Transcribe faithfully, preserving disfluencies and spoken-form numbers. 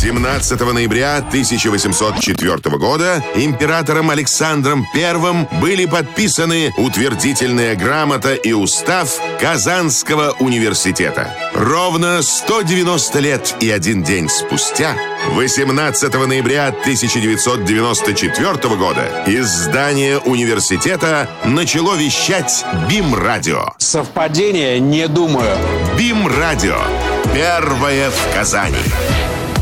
семнадцатого ноября тысяча восемьсот четвёртого года императором Александром Первым были подписаны утвердительная грамота и устав Казанского университета. Ровно сто девяносто лет и один день спустя, восемнадцатого ноября тысяча девятьсот девяносто четвёртого года, из здания университета начало вещать БИМ-радио. Совпадение? Не думаю. БИМ-радио. Первое в Казани.